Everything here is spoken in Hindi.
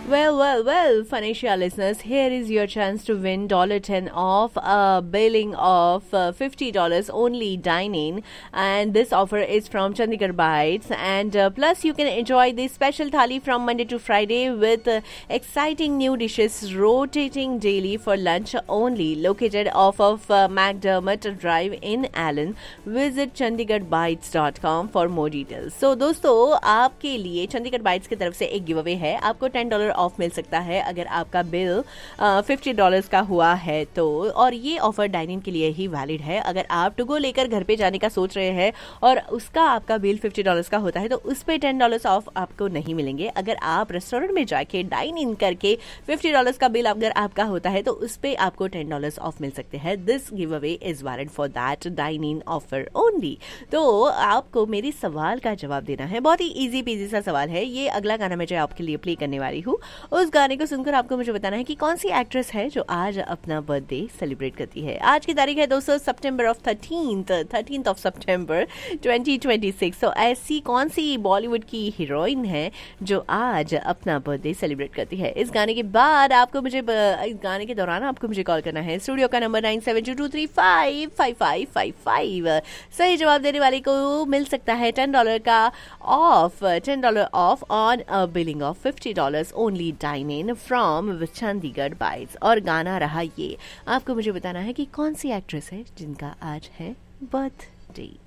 Well, Phoenicia listeners, here is your chance to win $10 off a billing of $50 only dine-in, and this offer is from Chandigarh Bites, and plus you can enjoy this special thali from Monday to Friday with exciting new dishes rotating daily for lunch only, located off of McDermott Drive in Allen. Visit chandigarhbites.com for more details. So दोस्तों, आपके लिए चंडीगढ़ बाइट्स की तरफ से एक गिव अवे है. आपको $10 ऑफ मिल सकता है अगर आपका बिल $50 का हुआ है तो, और ये ऑफर डाइनिंग के लिए ही वैलिड है. अगर आप टू गो लेकर घर पे जाने का सोच रहे हैं और उसका आपका बिल $50 का होता है तो उस पे $10 ऑफ आपको नहीं मिलेंगे. अगर आप रेस्टोरेंट में जाके डाइन इन करके $50 का बिल अगर आपका होता है तो उस पे आपको $10 ऑफ मिल सकते हैं. This give away is valid for that dine in offer only. तो आपको मेरी सवाल का जवाब देना है. बहुत ही इजी पीजी सा सवाल है. ये अगला गाना मैं जो आपके लिए प्ले करने वाली हूँ, उस गाने को सुनकर आपको मुझे बताना है कि कौन सी एक्ट्रेस है जो आज अपना बर्थडे सेलिब्रेट करती है. आज की तारीख है दोस्तों सितंबर ऑफ 13th ऑफ सितंबर 2026. तो ऐसी कौन सी बॉलीवुड की हीरोइन है जो आज अपना बर्थडे सेलिब्रेट करती है. इस गाने के बाद आपको मुझे इस गाने के दौरान आपको मुझे कॉल करना है. स्टूडियो का नंबर 9722355555. सही जवाब देने वाले को मिल सकता है $10 का of, $10 of on a billing of $50 only dine in from Chandigarh bytes. और गाना रहा ये. आपको मुझे बताना है कि कौन सी एक्ट्रेस है जिनका आज है बर्थडे.